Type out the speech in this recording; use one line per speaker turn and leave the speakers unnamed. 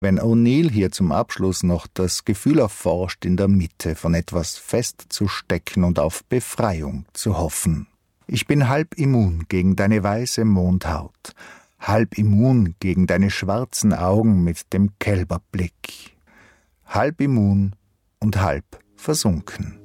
Wenn O'Neill hier zum Abschluss noch das Gefühl erforscht, in der Mitte von etwas festzustecken und auf Befreiung zu hoffen. Ich bin halb immun gegen deine weiße Mondhaut, halb immun gegen deine schwarzen Augen mit dem Kälberblick, halb immun und halb versunken.